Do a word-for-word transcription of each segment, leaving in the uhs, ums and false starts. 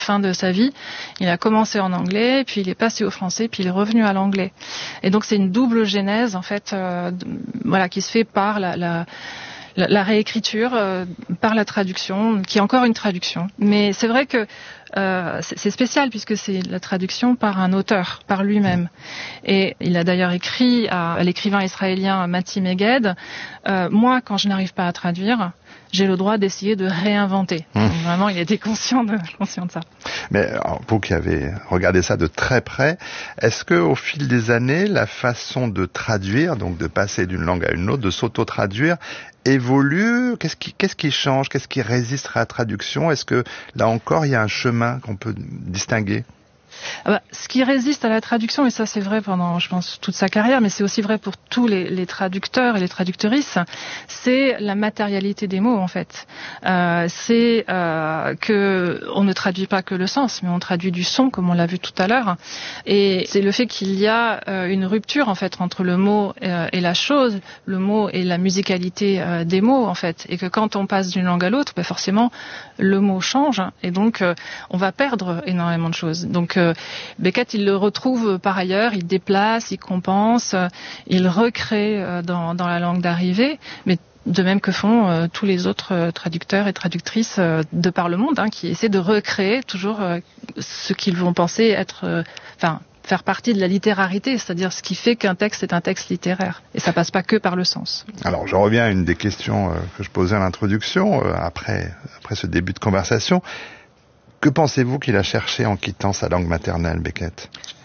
fin de sa vie, il a commencé en anglais, puis il est passé au français, puis il est revenu à l'anglais. Et donc c'est une double genèse en fait, euh, de, voilà, qui se fait par la, la, la, la réécriture, euh, par la traduction, qui est encore une traduction. Mais c'est vrai que euh, c'est, c'est spécial puisque c'est la traduction par un auteur, par lui-même. Et il a d'ailleurs écrit à, à l'écrivain israélien Mati Meged, euh, moi quand je n'arrive pas à traduire, j'ai le droit d'essayer de réinventer. Mmh. Donc, vraiment, il était conscient de, conscient de ça. Mais alors, vous qui avez regardé ça de très près, est-ce que au fil des années, la façon de traduire, donc de passer d'une langue à une autre, de s'auto-traduire, évolue? Qu'est-ce qui, qu'est-ce qui change? Qu'est-ce qui résiste à la traduction? Est-ce que là encore, il y a un chemin qu'on peut distinguer? Ah bah, ce qui résiste à la traduction, et ça c'est vrai pendant, je pense, toute sa carrière, mais c'est aussi vrai pour tous les, les traducteurs et les traductrices, c'est la matérialité des mots en fait. Euh, c'est euh, que on ne traduit pas que le sens, mais on traduit du son, comme on l'a vu tout à l'heure. Et c'est le fait qu'il y a euh, une rupture en fait entre le mot euh, et la chose, le mot et la musicalité euh, des mots en fait, et que quand on passe d'une langue à l'autre, bah, forcément le mot change, et donc euh, on va perdre énormément de choses. Donc euh, Beckett, il le retrouve par ailleurs, il déplace, il compense, il recrée dans, dans la langue d'arrivée, mais de même que font euh, tous les autres traducteurs et traductrices euh, de par le monde, hein, qui essaient de recréer toujours euh, ce qu'ils vont penser être, euh, enfin, faire partie de la littérarité, c'est-à-dire ce qui fait qu'un texte est un texte littéraire. Et ça passe pas que par le sens. Alors, je reviens à une des questions euh, que je posais à l'introduction, euh, après, après ce début de conversation. Que pensez-vous qu'il a cherché en quittant sa langue maternelle, Beckett ?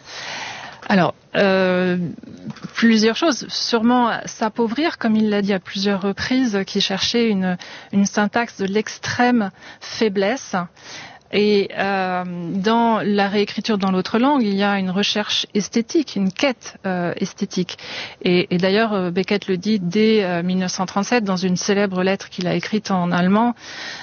Alors, euh, plusieurs choses. Sûrement s'appauvrir, comme il l'a dit à plusieurs reprises, qui cherchait une, une syntaxe de l'extrême faiblesse. Et euh, dans la réécriture dans l'autre langue, il y a une recherche esthétique, une quête euh, esthétique. Et, et d'ailleurs, Beckett le dit dès euh, mille neuf cent trente-sept dans une célèbre lettre qu'il a écrite en allemand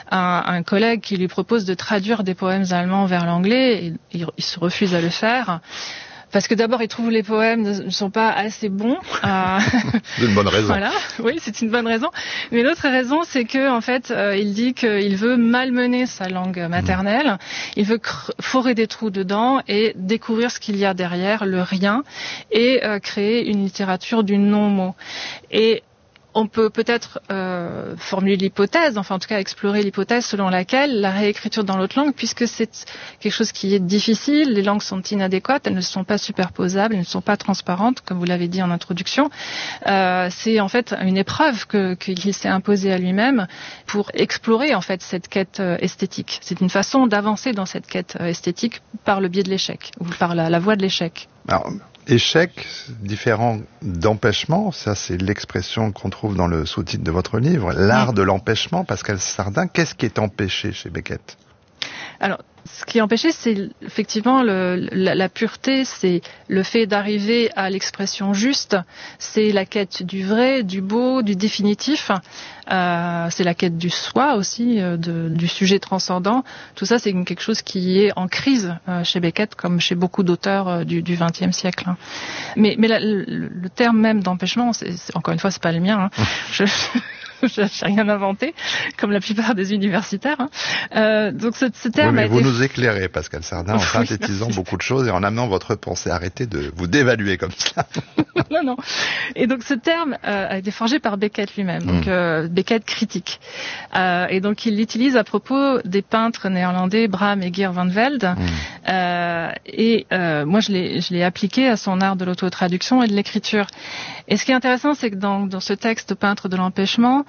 à un collègue qui lui propose de traduire des poèmes allemands vers l'anglais. Et il, il se refuse à le faire. Parce que d'abord, il trouve les poèmes ne sont pas assez bons. Euh... C'est une bonne raison. Voilà, oui, c'est une bonne raison. Mais l'autre raison, c'est que en fait, euh, il dit qu'il veut malmener sa langue maternelle. Mmh. Il veut cr- forer des trous dedans et découvrir ce qu'il y a derrière, le rien, et euh, créer une littérature du non-mot. Et on peut peut-être euh, formuler l'hypothèse, enfin en tout cas explorer l'hypothèse selon laquelle la réécriture dans l'autre langue, puisque c'est quelque chose qui est difficile, les langues sont inadéquates, elles ne sont pas superposables, elles ne sont pas transparentes, comme vous l'avez dit en introduction, euh, c'est en fait une épreuve que, qu'il s'est imposée à lui-même pour explorer en fait cette quête esthétique. C'est une façon d'avancer dans cette quête esthétique par le biais de l'échec, ou par la, la voie de l'échec. Alors, échec, différent d'empêchement, ça c'est l'expression qu'on trouve dans le sous-titre de votre livre, l'art de l'empêchement. Pascal Sardin, qu'est-ce qui est empêché chez Beckett ? Alors, ce qui est empêché, c'est effectivement le, la, la pureté, c'est le fait d'arriver à l'expression juste, c'est la quête du vrai, du beau, du définitif, euh, c'est la quête du soi aussi, euh, de, du sujet transcendant. Tout ça, c'est quelque chose qui est en crise euh, chez Beckett, comme chez beaucoup d'auteurs euh, du vingtième siècle. Hein. Mais, mais la, le, le terme même d'empêchement, c'est, c'est, encore une fois, c'est pas le mien. Hein. Je, je n'ai rien inventé, comme la plupart des universitaires. Hein. Euh, donc ce, ce terme oui, mais a vous été... nous éclairez, Pascal Sardin, en oui, synthétisant merci. beaucoup de choses et en amenant votre pensée. Arrêtez de vous dévaluer comme ça. non, non. Et donc ce terme euh, a été forgé par Beckett lui-même, donc mmh. euh, Beckett critique. Euh, et donc il l'utilise à propos des peintres néerlandais Bram et Geert van Velde. Mmh. Euh, et euh, moi je l'ai, je l'ai appliqué à son art de l'autotraduction et de l'écriture. Et ce qui est intéressant, c'est que dans, dans ce texte Peintre de l'empêchement,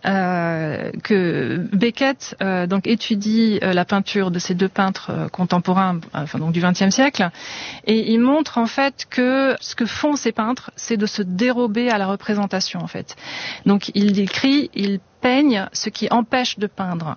euh, que Beckett euh, donc étudie euh, la peinture de ces deux peintres euh, contemporains, enfin donc du vingtième siècle, et il montre en fait que ce que font ces peintres, c'est de se dérober à la représentation en fait. Donc il écrit, il peigne ce qui empêche de peindre.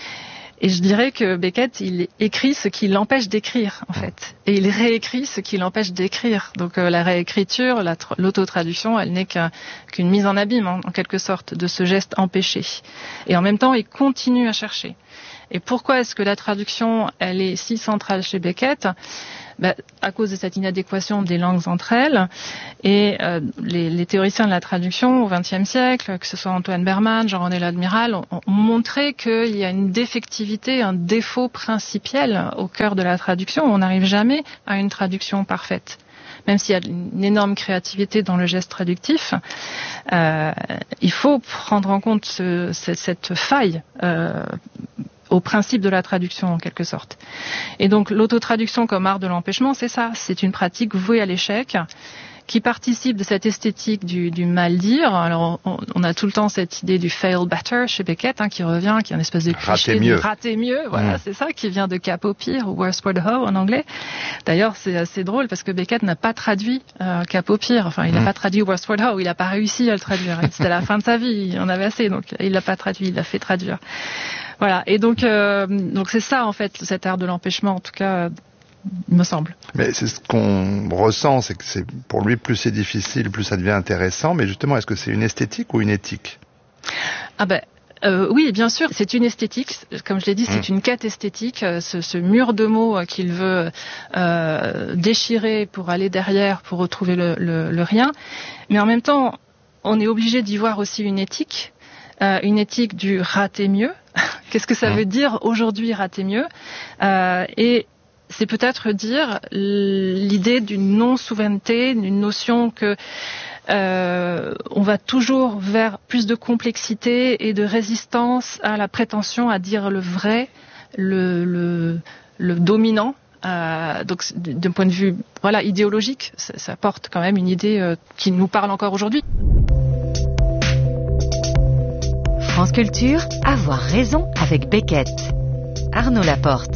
Et je dirais que Beckett, il écrit ce qui l'empêche d'écrire, en fait. Et il réécrit ce qui l'empêche d'écrire. Donc euh, la réécriture, la tra- l'autotraduction, elle n'est qu'un, qu'une mise en abîme, en, en quelque sorte, de ce geste empêché. Et en même temps, il continue à chercher. Et pourquoi est-ce que la traduction, elle est si centrale chez Beckett ? bah, à cause de cette inadéquation des langues entre elles. Et euh, les, les théoriciens de la traduction au vingtième siècle, que ce soit Antoine Berman, Jean-René Ladmiral, ont, ont montré qu'il y a une défectivité, un défaut principiel au cœur de la traduction. On n'arrive jamais à une traduction parfaite. Même s'il y a une énorme créativité dans le geste traductif, euh, il faut prendre en compte ce, cette, cette faille euh, au principe de la traduction en quelque sorte. Et donc l'autotraduction comme art de l'empêchement, c'est ça, c'est une pratique vouée à l'échec, qui participe de cette esthétique du, du mal-dire. Alors, on, on a tout le temps cette idée du fail better chez Beckett, hein, qui revient, qui est une espèce de cliché rater mieux. de rater mieux. Voilà, mmh. c'est ça, qui vient de cap au pire, ou worse for the hoe en anglais. D'ailleurs, c'est assez drôle parce que Beckett n'a pas traduit euh, cap au pire. Enfin, il n'a mmh. pas traduit worse for the hoe. Il n'a pas réussi à le traduire. C'était la fin de sa vie. Il en avait assez, donc il l'a pas traduit. Il l'a fait traduire. Voilà. Et donc, euh, donc c'est ça en fait, cet art de l'empêchement, en tout cas. Il me semble. Mais c'est ce qu'on ressent, c'est que c'est, pour lui, plus c'est difficile, plus ça devient intéressant. Mais justement, est-ce que c'est une esthétique ou une éthique ? Ah ben, euh, oui, bien sûr, c'est une esthétique. Comme je l'ai dit, c'est mmh. une quête esthétique. Ce, ce mur de mots qu'il veut euh, déchirer pour aller derrière, pour retrouver le, le, le rien. Mais en même temps, on est obligé d'y voir aussi une éthique. Euh, une éthique du rater mieux. Qu'est-ce que ça mmh. veut dire aujourd'hui, rater mieux ? euh, Et c'est peut-être dire l'idée d'une non-souveraineté, d'une notion que euh, on va toujours vers plus de complexité et de résistance à la prétention à dire le vrai, le, le, le dominant. Euh, donc, d'un point de vue, voilà, idéologique, ça, ça porte quand même une idée euh, qui nous parle encore aujourd'hui. France Culture, avoir raison avec Beckett. Arnaud Laporte.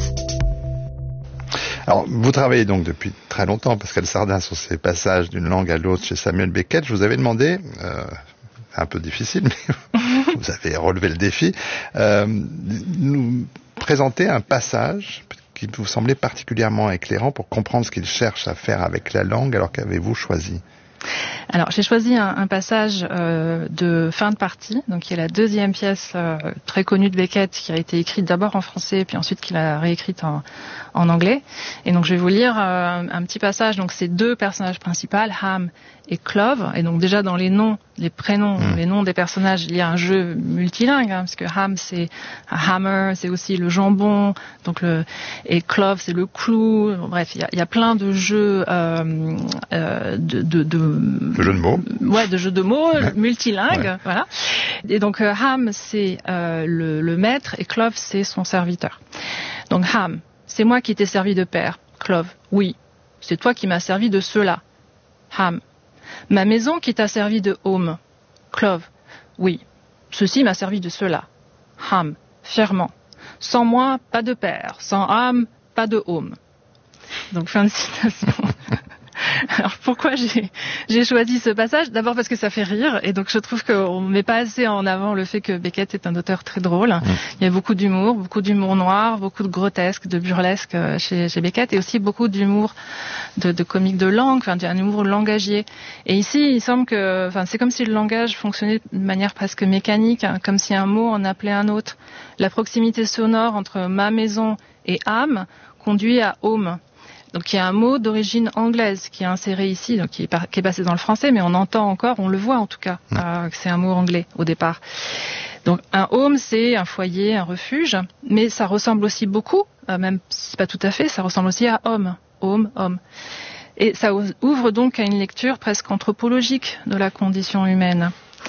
Alors, vous travaillez donc depuis très longtemps, Pascal Sardin, sur ces passages d'une langue à l'autre chez Samuel Beckett. Je vous avais demandé, euh, un peu difficile, mais vous avez relevé le défi, euh, nous présenter un passage qui vous semblait particulièrement éclairant pour comprendre ce qu'il cherche à faire avec la langue. Alors qu'avez-vous choisi ? Alors, j'ai choisi un, un passage euh, de fin de partie, donc qui est la deuxième pièce euh, très connue de Beckett, qui a été écrite d'abord en français, puis ensuite qu'il a réécrite en, en anglais. Et donc, je vais vous lire euh, un, un petit passage. Donc, c'est deux personnages principaux, Ham et Clove. Et donc, déjà dans les noms, les prénoms, mmh. les noms des personnages, il y a un jeu multilingue, hein, parce que Ham c'est un hammer, c'est aussi le jambon, donc le et Clove c'est le clou. Bon, bref, il y a, il y a plein de jeux euh, euh, de, de, de de jeux de mots. Ouais, de jeux de mots ouais. multilingues, ouais. voilà. Et donc euh, Ham c'est euh, le, le maître et Clove c'est son serviteur. Donc Ham, c'est moi qui t'ai servi de père. Clove, oui, c'est toi qui m'as servi de cela. Ham, ma maison qui t'a servi de home. Clove, oui, ceci m'a servi de cela. Ham, fièrement, sans moi, pas de père, sans Ham, pas de home. Donc fin de citation. Alors pourquoi j'ai, j'ai choisi ce passage ? D'abord parce que ça fait rire, et donc je trouve qu'on ne met pas assez en avant le fait que Beckett est un auteur très drôle. Mmh. Il y a beaucoup d'humour, beaucoup d'humour noir, beaucoup de grotesque, de burlesque chez, chez Beckett, et aussi beaucoup d'humour de, de comique de langue, enfin un humour langagier. Et ici, il semble que, enfin c'est comme si le langage fonctionnait de manière presque mécanique, hein, comme si un mot en appelait un autre. La proximité sonore entre ma maison et âme conduit à home. Donc il y a un mot d'origine anglaise qui est inséré ici, donc qui est, par, qui est passé dans le français, mais on entend encore, on le voit en tout cas, mmh. euh, que c'est un mot anglais au départ. Donc un home, c'est un foyer, un refuge, mais ça ressemble aussi beaucoup, euh, même si c'est pas tout à fait, ça ressemble aussi à homme, home, homme. Et ça ouvre donc à une lecture presque anthropologique de la condition humaine.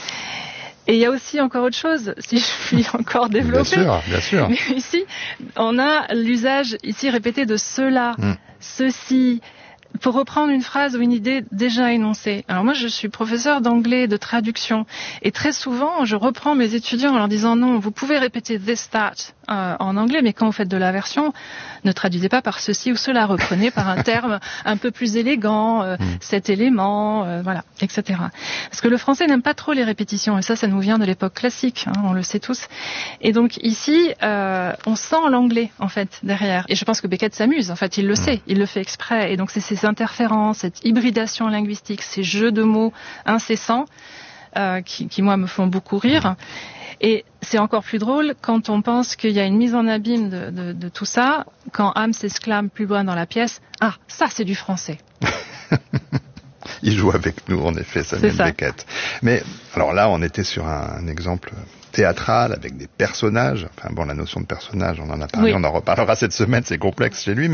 Et il y a aussi encore autre chose, si je puis encore développer. Bien sûr, bien sûr. Mais ici, on a l'usage ici répété de cela, mm. ceci, pour reprendre une phrase ou une idée déjà énoncée. Alors moi, je suis professeur d'anglais, de traduction, et très souvent, je reprends mes étudiants en leur disant non, vous pouvez répéter this, that euh, en anglais, mais quand vous faites de la version, ne traduisez pas par ceci ou cela, reprenez par un terme un peu plus élégant, euh, mm. cet élément, euh, voilà, et cetera. Parce que le français n'aime pas trop les répétitions, et ça, ça nous vient de l'époque classique, hein, on le sait tous. Et donc ici, euh, on sent l'anglais, en fait, derrière. Et je pense que Beckett s'amuse, en fait, il le mm. sait, il le fait exprès. Et donc c'est ces interférences, cette hybridation linguistique, ces jeux de mots incessants, euh, qui, qui, moi, me font beaucoup rire. Et c'est encore plus drôle quand on pense qu'il y a une mise en abîme de, de, de tout ça, quand Ham s'exclame plus loin dans la pièce, « Ah, ça c'est du français !» Il joue avec nous, en effet, Samuel Beckett. Mais alors là, on était sur un, un exemple théâtral avec des personnages. Enfin bon, la notion de personnage, on en a parlé, oui. On en reparlera cette semaine, c'est complexe chez lui. Mais